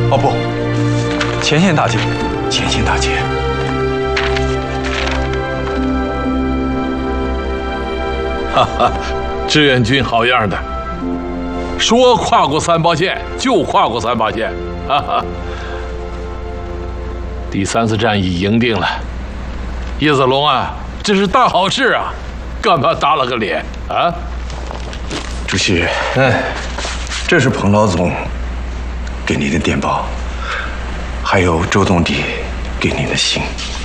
哦不，前线大捷，前线大捷。 哈哈，志愿军好样的，说跨过三八线就跨过三八线，哈哈。第3次战役赢定了，叶子龙啊，这是大好事啊，干嘛耷拉个脸啊？ 主席，这是彭老总给您的电报，还有周总理给您的信。